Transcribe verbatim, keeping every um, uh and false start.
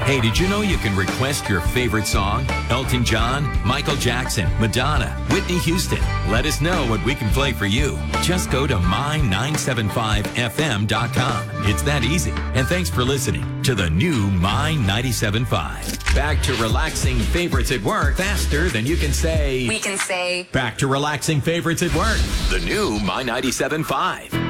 Hey, did you know you can request your favorite song? Elton John, Michael Jackson, Madonna, Whitney Houston. Let us know what we can play for you. Just go to my nine seven five f m dot com. It's that easy. And thanks for listening to the new My ninety-seven point five. Back to relaxing favorites at work faster than you can say. We can say. Back to relaxing favorites at work. The new My ninety-seven point five.